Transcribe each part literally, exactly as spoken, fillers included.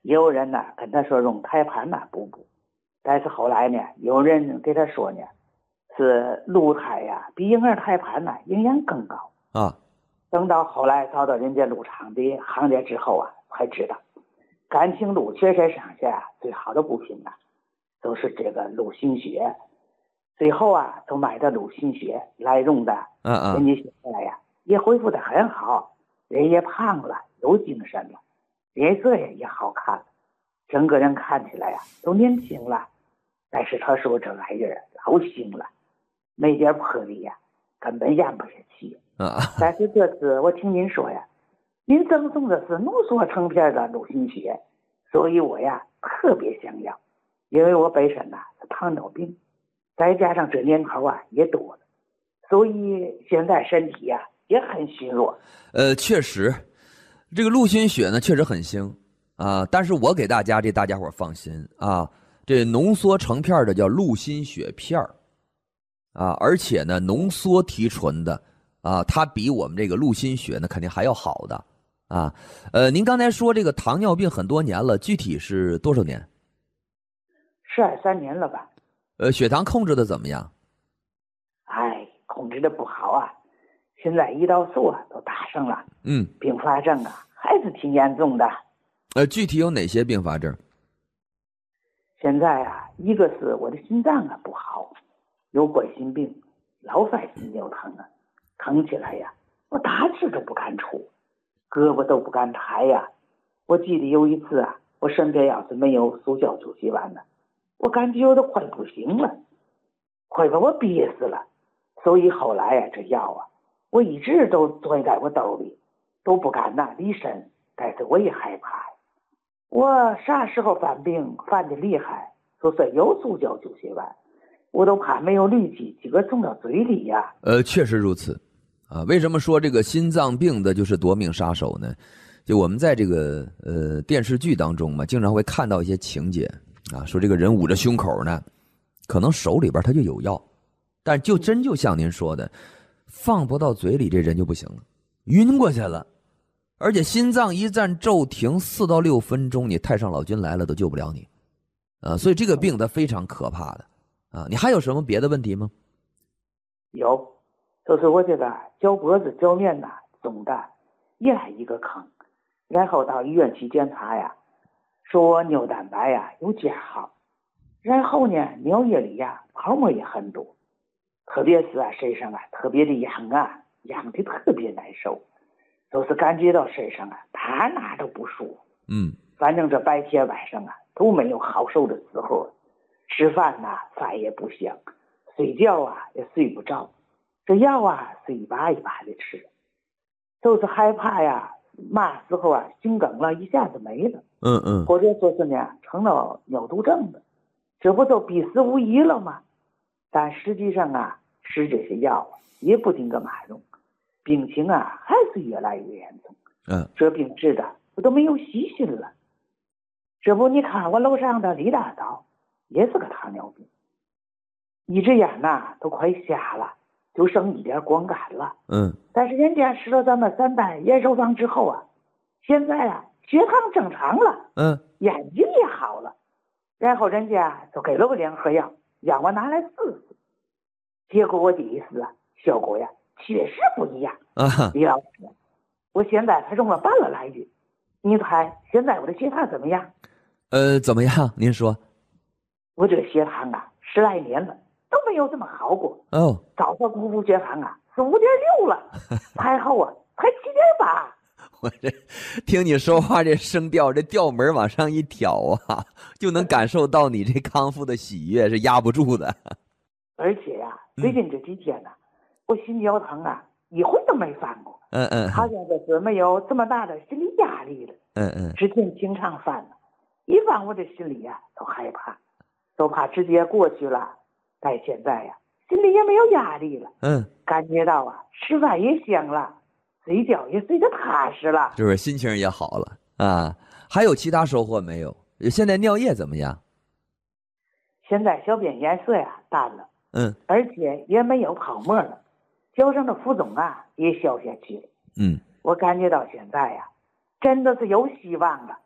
也有人呢跟他说用胎盘呢补补，但是后来呢，有人给他说呢，是鹿胎呀、比婴儿胎盘呢营养更高啊。 等到后来找到人家鹿场的行家之后啊，才知道感情鹿全身上下最好的补品呢，都是这个鹿心血。最后啊，都买的鹿心血来用的， 嗯嗯， 人家现在呀也恢复的很好，人也胖了，有精神了，脸色也也好看了，整个人看起来呀都年轻了。但是他说这玩意儿老腥了，没点魄力呀，根本养不下去。 啊， 但是这次我听您说呀，您赠送的是浓缩成片的鹿心血，所以我呀特别想要，因为我本身呐是糖尿病，再加上这年头啊也多了，所以现在身体呀也很虚弱。 呃，确实，这个鹿心血呢确实很腥啊，但是我给大家这大家伙放心啊，这浓缩成片的叫鹿心血片儿啊，而且呢浓缩提纯的啊，它比我们这个鹿心血呢肯定还要好的啊。呃，您刚才说这个糖尿病很多年了，具体是多少年？ 十二三年了吧？ 呃，血糖控制的怎么样？ 哎，控制的不好啊，现在胰岛素啊都打上了， 嗯， 并发症啊还是挺严重的。 呃，具体有哪些并发症？ 现在啊，一个是我的心脏啊不好，有冠心病，老犯心绞疼啊，疼起来呀，我大气都不敢出，胳膊都不敢抬呀。我记得有一次啊，我身边要是没有速效救心丸呢，我感觉我都快不行了，快把我憋死了。所以后来呀、啊，这药啊，我一直都攥在我兜里，都不敢呐离身，但是我也害怕。我啥时候犯病犯的厉害，就算有速效救心丸，我都怕没有力气几个送到嘴里呀。 呃，确实如此，啊，为什么说这个心脏病的就是夺命杀手呢？就我们在这个呃电视剧当中嘛，经常会看到一些情节啊，说这个人捂着胸口呢，可能手里边他就有药，但就真就像您说的，放不到嘴里，这人就不行了，晕过去了。而且心脏一旦骤停四到六分钟，你太上老君来了都救不了你，啊，所以这个病它非常可怕的，啊，你还有什么别的问题吗？ 有，就是我这个脚脖子脚面呐肿的也还一个坑，然后到医院去检查呀，说我尿蛋白呀有加号，然后呢尿液里呀泡沫也很多，特别是啊身上啊特别的痒啊，痒的特别难受。就是感觉到身上啊，哪哪都不舒服。 嗯， 反正这白天晚上啊都没有好受的时候，吃饭呐、啊、饭也不香，睡觉啊也睡不着，这药啊是一把一把的吃，就是害怕呀，嘛时候啊心梗了一下子没了， 嗯嗯， 或者说是呢成了尿毒症了，这不就必死无疑了吗？但实际上啊，吃这些药啊也不顶个马用。病情啊还是越来越严重， 嗯， 这病治的我都没有细心了。这不你看我楼上的李大嫂也是个糖尿病，一只眼呐都快瞎了，就剩一点光感了。 嗯， 但是人家吃了咱们三代延寿汤之后啊，现在啊血糖正常了， 嗯， 眼睛也好了，然后人家就给了我两盒药，让我拿来试试。结果我第一次啊，效果呀确实不一样啊， 李老师，我现在才用了半个来月，你猜现在我的血糖怎么样？ 呃，怎么样？您说？ 我这个血糖啊，十来年了都没有这么好过。 哦， 早上空腹血糖啊是五点六了，太后啊才七点八。 我这听你说话这声调，这调门往上一挑啊，就能感受到你这康复的喜悦是压不住的。 而且呀、啊，最近这几天呢、啊，我心绞疼啊，一回都没犯过。 嗯嗯， 好像就是没有这么大的心理压力了。 嗯嗯， 之前经常犯了，一犯我这心里呀、啊、都害怕，都怕直接过去了。但现在呀、啊，心里也没有压力了。 嗯， 感觉到啊，吃饭也香了，睡觉也睡得踏实了， 就是心情也好了啊。还有其他收获没有？现在尿液怎么样？ 现在小便颜色呀淡了， 嗯， 而且也没有泡沫了，脚上的浮肿啊也消下去了。 嗯， 我感觉到现在呀，真的是有希望了。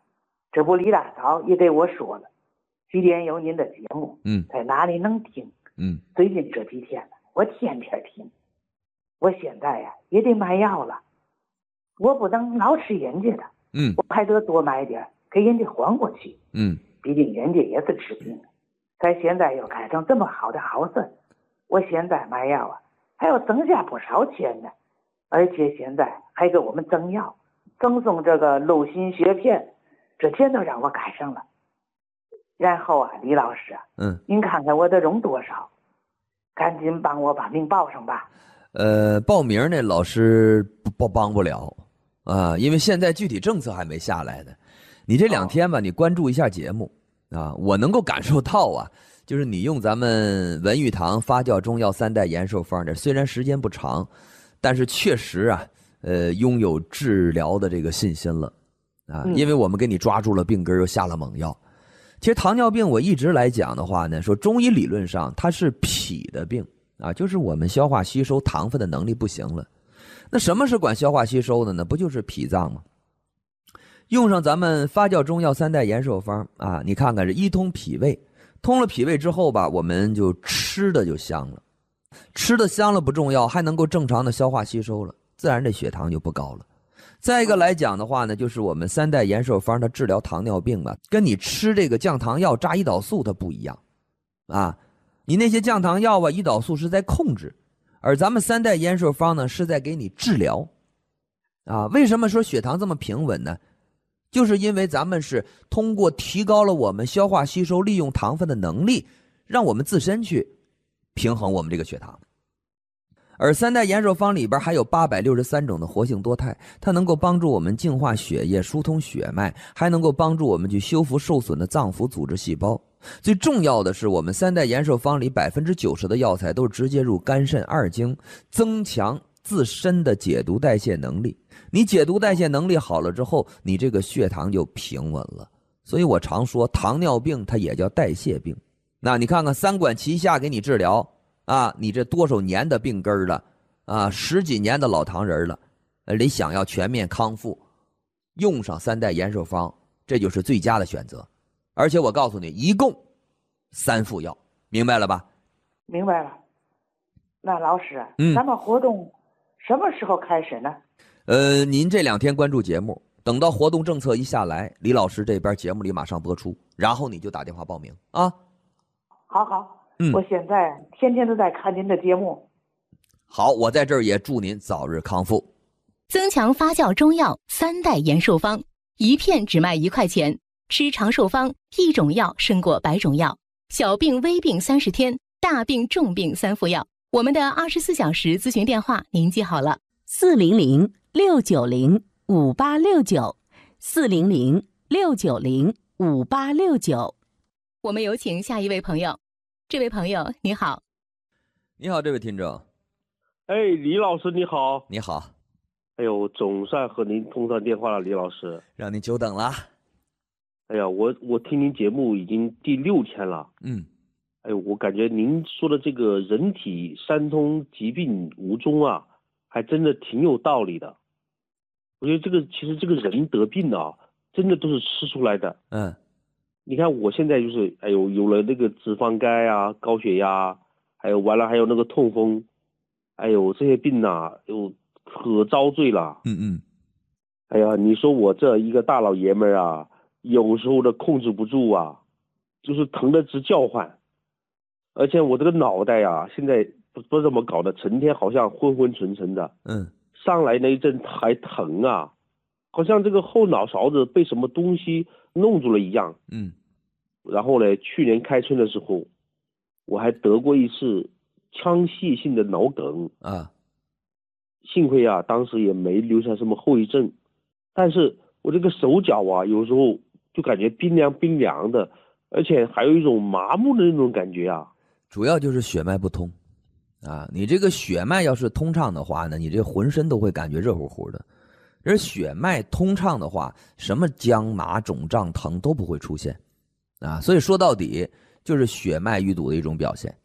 这不李大嫂也给我说了，几点有您的节目， 嗯， 在哪里能听？ 嗯， 最近这几天我天天听，我现在呀、啊、也得买药了，我不能老吃人家的， 嗯， 我还得多买点给人家还过去， 嗯， 毕竟人家也是治病的，咱现在又赶上这么好的好事，我现在买药啊还要省下不少钱呢，而且现在还给我们赠药，赠送这个漏心血片，这钱都让我赶上了。然后啊，李老师啊， 嗯， 您看看我得用多少，赶紧帮我把名报上吧。 呃，报名呢，老师不不帮不了啊，因为现在具体政策还没下来呢。你这两天吧，你关注一下节目啊，我能够感受到啊，就是你用咱们文玉堂发酵中药三代延寿方的，虽然时间不长，但是确实啊，呃，拥有治疗的这个信心了啊，因为我们给你抓住了病根，又下了猛药。其实糖尿病我一直来讲的话呢，说中医理论上它是脾的病啊，就是我们消化吸收糖分的能力不行了。那什么是管消化吸收的呢？不就是脾脏吗？用上咱们发酵中药三代延寿方啊，你看看是一通脾胃，通了脾胃之后吧，我们就吃的就香了，吃的香了不重要，还能够正常的消化吸收了，自然这血糖就不高了。再一个来讲的话呢，就是我们三代延寿方它治疗糖尿病啊，跟你吃这个降糖药、扎胰岛素它不一样啊。你那些降糖药啊、胰岛素是在控制，而咱们三代延寿方呢是在给你治疗啊。为什么说血糖这么平稳呢？就是因为咱们是通过提高了我们消化吸收、利用糖分的能力，让我们自身去平衡我们这个血糖。而三代延寿方里边还有八百六十三种的活性多肽，它能够帮助我们净化血液、疏通血脉，还能够帮助我们去修复受损的脏腑组织细胞。最重要的是，我们三代延寿方里百分之九十的药材都是直接入肝肾二经，增强自身的解毒代谢能力。你解毒代谢能力好了之后，你这个血糖就平稳了。所以我常说，糖尿病它也叫代谢病。那你看看三管齐下给你治疗啊，你这多少年的病根了啊，十几年的老糖人了，你想要全面康复，用上三代延寿方，这就是最佳的选择。而且我告诉你，一共三副药，明白了吧？ 明白了。那老师， 嗯， 咱们活动什么时候开始呢？ 呃，您这两天关注节目，等到活动政策一下来，李老师这边节目里马上播出，然后你就打电话报名啊。 好好。 嗯， 我现在天天都在看您的节目。 好，我在这儿也祝您早日康复。 增强发酵中药三代延寿方，一片只卖一块钱，吃长寿方，一种药胜过百种药。小病微病三十天，大病重病三副药。我们的二十四小时咨询电话您记好了： 四零零六九零五八六九，四零零六九零五八六九。 我们有请下一位朋友。这位朋友你好。 你好，这位听众。 哎，李老师你好。 你好。 哎呦，总算和您通上电话了，李老师。 让您久等了。 哎呀，我我听您节目已经第六天了。 嗯。 哎呦，我感觉您说的这个人体三通疾病无终啊，还真的挺有道理的。我觉得这个其实这个人得病啊，真的都是吃出来的。 嗯。 你看我现在就是，哎呦，有了那个脂肪肝啊、高血压，还有完了还有那个痛风，哎呦，这些病呐，又可遭罪了。 嗯嗯。 哎呀，你说我这一个大老爷们儿啊，有时候的控制不住啊，就是疼得直叫唤，而且我这个脑袋啊，现在不不知道怎么搞的，成天好像昏昏沉沉的。 嗯。 上来那一阵还疼啊，好像这个后脑勺子被什么东西弄住了一样。 嗯。 然后呢，去年开春的时候，我还得过一次腔隙性的脑梗啊， 幸亏啊，当时也没留下什么后遗症，但是我这个手脚啊，有时候就感觉冰凉冰凉的，而且还有一种麻木的那种感觉啊。 主要就是血脉不通啊，你这个血脉要是通畅的话呢，你这浑身都会感觉热乎乎的。而血脉通畅的话，什么僵麻肿胀疼都不会出现。啊，所以说到底就是血脉淤堵的一种表现。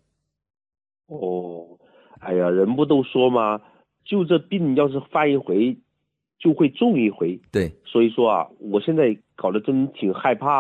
哦，哎呀，人不都说吗？就这病要是犯一回， 就会中一回。 对， 所以说啊，我现在搞得真挺害怕。